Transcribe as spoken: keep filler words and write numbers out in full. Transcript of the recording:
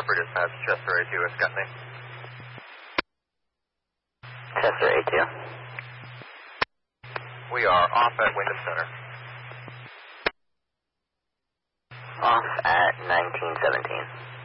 November dispatch, Chester A two, Escutney. Chester A two. We are off at Wyndham Center. Off at nineteen seventeen.